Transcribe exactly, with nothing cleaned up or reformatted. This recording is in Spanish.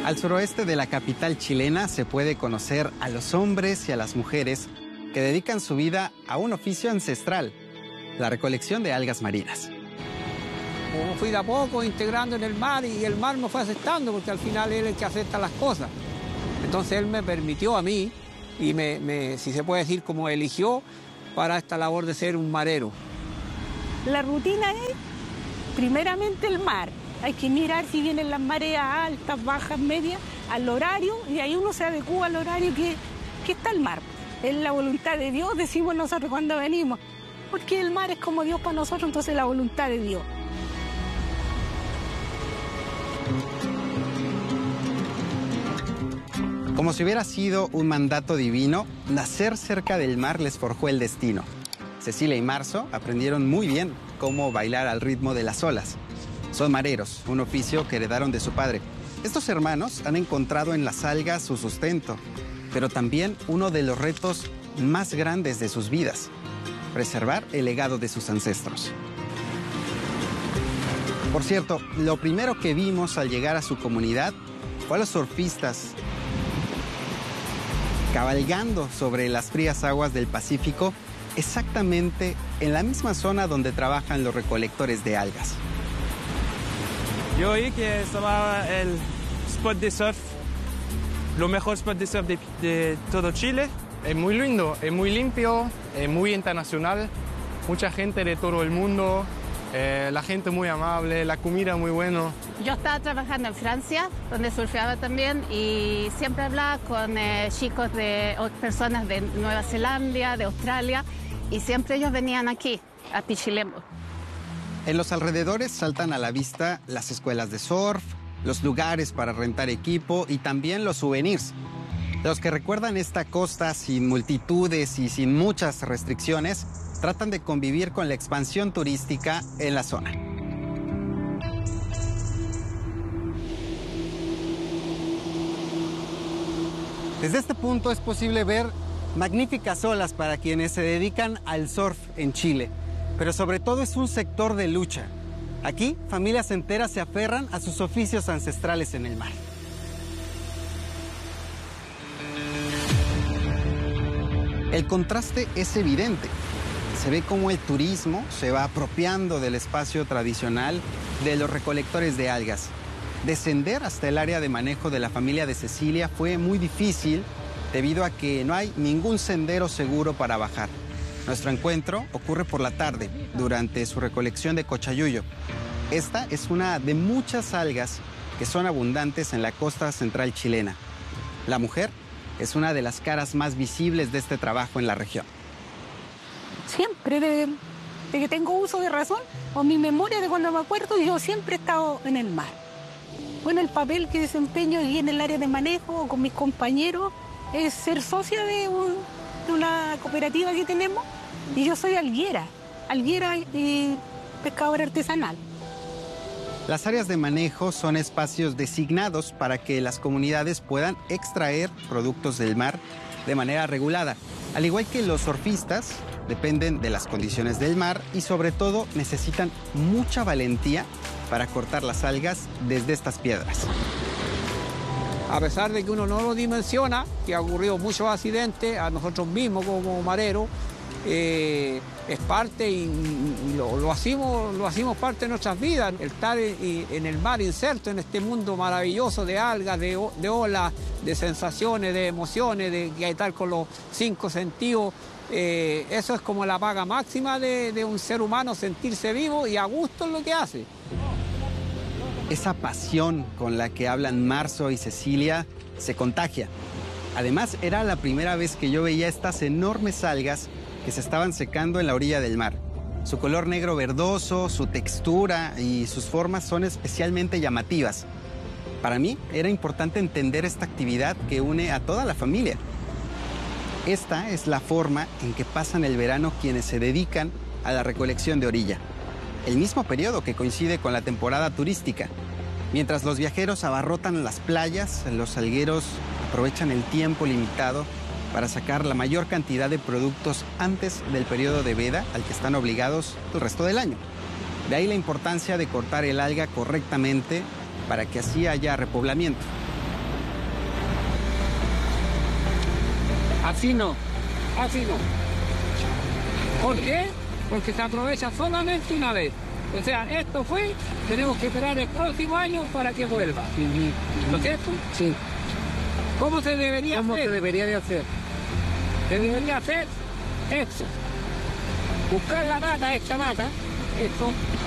Al suroeste de la capital chilena se puede conocer a los hombres y a las mujeres que dedican su vida a un oficio ancestral, la recolección de algas marinas. Como fui de a poco integrando en el mar y el mar me fue aceptando porque al final él es el que acepta las cosas. Entonces él me permitió a mí y me, me, si se puede decir, como eligió para esta labor de ser un marero. La rutina es primeramente el mar. Hay que mirar si vienen las mareas altas, bajas, medias, al horario, y ahí uno se adecúa al horario que, que está el mar. Es la voluntad de Dios, decimos nosotros cuando venimos, porque el mar es como Dios para nosotros, entonces la voluntad de Dios. Como si hubiera sido un mandato divino, nacer cerca del mar les forjó el destino. Cecilia y Marzo aprendieron muy bien cómo bailar al ritmo de las olas. Son mareros, un oficio que heredaron de su padre. Estos hermanos han encontrado en las algas su sustento, pero también uno de los retos más grandes de sus vidas: preservar el legado de sus ancestros. Por cierto, lo primero que vimos al llegar a su comunidad fue a los surfistas cabalgando sobre las frías aguas del Pacífico, exactamente en la misma zona donde trabajan los recolectores de algas. Yo oí que estaba el spot de surf, lo mejor spot de surf de, de todo Chile. Es muy lindo, es muy limpio, es muy internacional, mucha gente de todo el mundo, eh, la gente muy amable, la comida muy buena. Yo estaba trabajando en Francia, donde surfeaba también, y siempre hablaba con eh, chicos de o personas de Nueva Zelanda, de Australia, y siempre ellos venían aquí, a Pichilemu. En los alrededores saltan a la vista las escuelas de surf, los lugares para rentar equipo y también los souvenirs. Los que recuerdan esta costa sin multitudes y sin muchas restricciones, tratan de convivir con la expansión turística en la zona. Desde este punto es posible ver magníficas olas para quienes se dedican al surf en Chile. Pero sobre todo es un sector de lucha. Aquí, familias enteras se aferran a sus oficios ancestrales en el mar. El contraste es evidente. Se ve cómo el turismo se va apropiando del espacio tradicional de los recolectores de algas. Descender hasta el área de manejo de la familia de Cecilia fue muy difícil debido a que no hay ningún sendero seguro para bajar. Nuestro encuentro ocurre por la tarde, durante su recolección de cochayuyo. Esta es una de muchas algas que son abundantes en la costa central chilena. La mujer es una de las caras más visibles de este trabajo en la región. Siempre, de, de que tengo uso de razón, o mi memoria de cuando me acuerdo, yo siempre he estado en el mar. Bueno, el papel que desempeño aquí en el área de manejo con mis compañeros es ser socia de, un, de una cooperativa que tenemos. Y yo soy alguera, alguera y pescadora artesanal. Las áreas de manejo son espacios designados para que las comunidades puedan extraer productos del mar de manera regulada. Al igual que los surfistas, dependen de las condiciones del mar y sobre todo necesitan mucha valentía para cortar las algas desde estas piedras. A pesar de que uno no lo dimensiona, que ha ocurrido muchos accidentes, a nosotros mismos como mareros, eh, es parte y, y lo, lo, hacemos, lo hacemos parte de nuestras vidas. El estar en, en el mar inserto en este mundo maravilloso de algas, de, de olas, de sensaciones, de emociones, de, de estar con los cinco sentidos, eh, eso es como la paga máxima de, de un ser humano, sentirse vivo y a gusto en lo que hace. Esa pasión con la que hablan Marzo y Cecilia se contagia. Además, era la primera vez que yo veía estas enormes algas que se estaban secando en la orilla del mar. Su color negro verdoso, su textura y sus formas son especialmente llamativas. Para mí era importante entender esta actividad que une a toda la familia. Esta es la forma en que pasan el verano quienes se dedican a la recolección de orilla. El mismo periodo que coincide con la temporada turística. Mientras los viajeros abarrotan las playas, los algueros aprovechan el tiempo limitado para sacar la mayor cantidad de productos antes del periodo de veda al que están obligados el resto del año. De ahí la importancia de cortar el alga correctamente para que así haya repoblamiento. Así no, así no. ¿Por qué? Porque se aprovecha solamente una vez. O sea, esto fue, tenemos que esperar el próximo año para que vuelva. ¿No es cierto? Sí. ¿Cómo se debería ¿Cómo hacer? se debería de hacer? Se debería hacer esto. Buscar la mata, esta mata, esto,